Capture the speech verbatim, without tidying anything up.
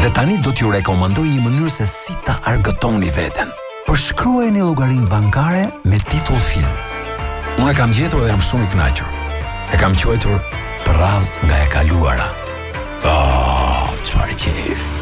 Dhe tani do t'ju rekomandoj një mënyrë se si ta argëtoni veten. Përshkruajeni llogarinë bankare me titull film. Unë e kam gjetur dhe jam shumë i kënaqur. E kam quajtur Prrall nga e kaluara. Oh, çfarë qejf.